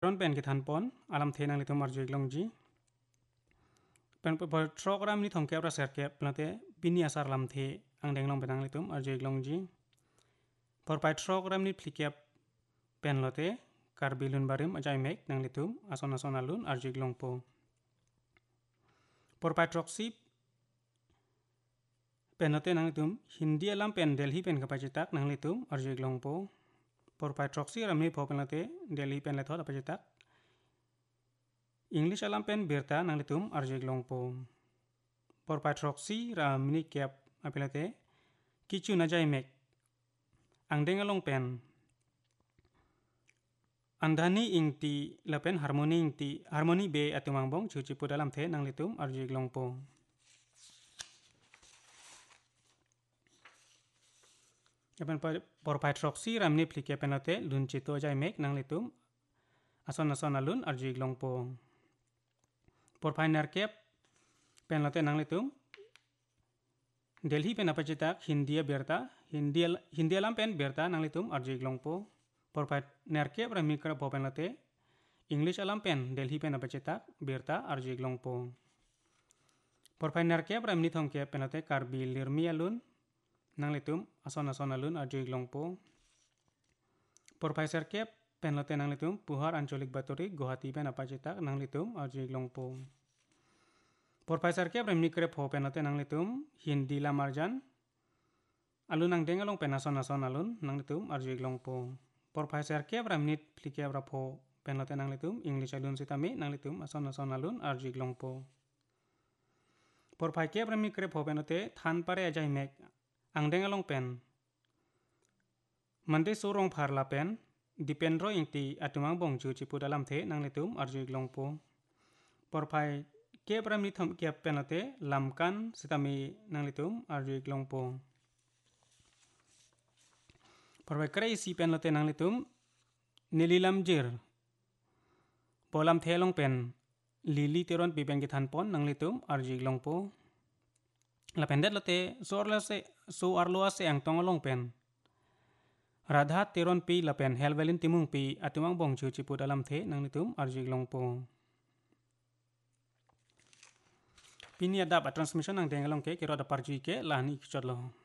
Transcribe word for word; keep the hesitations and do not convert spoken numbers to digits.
teron pen kitan pon alam the nang litum arju iklong ji pen por program ni thong ke pra ser ke plate bini asar lam the ang deng long benang litum arju iklong ji por pai program ni flikep pen lote kar bilun barim ajai mek nang litum ason ason alun arju iklong po por pai troksi pen lote nang litum hindi alam pen delhi pen kapacitak nang litum arju iklong po por pai troksi ramni po pen lote delhi pen lethot apacitak English alam pen berta nang litum arju iklong po por pai troksi ramni kep apelate kichu najai mek ang deng along pen andhani ingti lapen harmoni ingti harmoni be atumang bong chuchi pu dalam the nang litum arju iklong po Apan por pai troksi ramni flike penate lun chito jai mek nang litum ason ason alun arju iklong po por pai narkep penlote nang litum Delhi pen apacitak Hindia berta Hindi Hindi alam pen berta nang litum arju iklong po por pai narkep ramni kra po penlote English alam pen Delhi pen apacitak berta arju iklong po por pai narkep ramni thongke penlote karbi lirmi alun nang litum ason ason alun arju iklong po por pai serkep penlote nang litum puhar ancolik baturi Guwahati pen apacitak nang litum arju iklong po por pai serkep ramni kre pho penlote nang litum Hindi lamarjan alun ang deng along pen ason ason alun nang litum arju iklong po por pai serkep ramni flike bra pho penlote nang litum English alun sitami nang litum ason ason alun arju iklong po por pai kep ramni kre pho penlote than pare ajai mek ang deng along pen mande surong phar la pen dipendro ingti atumang bong chu chipu dalam the nang litum arju iklong po por pai ke pramni thom ke penate lamkan sitami nang litum arju iklong po por pai krai si penlote nang litum nililam jir polam thelong pen lili teron pi pen kithan pon nang litum arju iklong po la pendet lote sorla se so arloa se ang tongolong pen radha teron pi la pen helvelin timung pi atumang bong chu chipu dalam the nang litum arju iklong po pini ada transmission nang dengalong ke kero ada parju ke lani chotlo